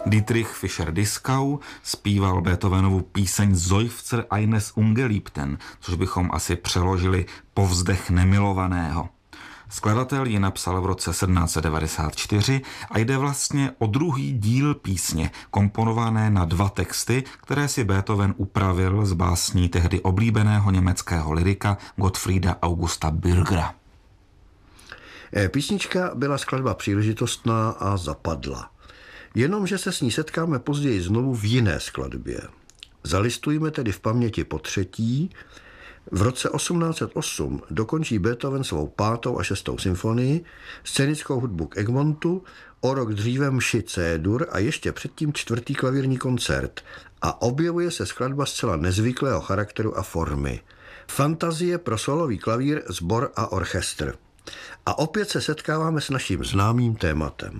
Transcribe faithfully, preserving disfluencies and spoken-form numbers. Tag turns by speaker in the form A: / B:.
A: Dietrich Fischer-Dieskau zpíval Beethovenovu píseň Seufzer eines Ungeliebten, což bychom asi přeložili povzdech nemilovaného. Skladatel ji napsal v roce sedmnáct set devadesát čtyři a jde vlastně o druhý díl písně, komponované na dva texty, které si Beethoven upravil z básní tehdy oblíbeného německého lyrika Gottfrieda Augusta Bürgera.
B: Písnička byla skladba příležitostná a zapadla. Jenomže se s ní setkáme později znovu v jiné skladbě. Zalistujeme tedy v paměti po třetí. V roce osmnáct set osm dokončí Beethoven svou pátou a šestou symfonii, scénickou hudbu k Egmontu, o rok dříve mši C-dur a ještě předtím čtvrtý klavírní koncert a objevuje se skladba zcela nezvyklého charakteru a formy. Fantazie pro solový klavír, sbor a orchestr. A opět se setkáváme s naším známým tématem.